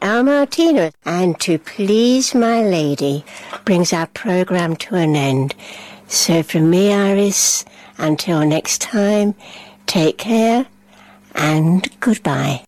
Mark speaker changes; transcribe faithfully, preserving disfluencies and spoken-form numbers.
Speaker 1: Al Martino. And To Please My Lady brings our program to an end. So from me, Iris, until next time, take care and goodbye.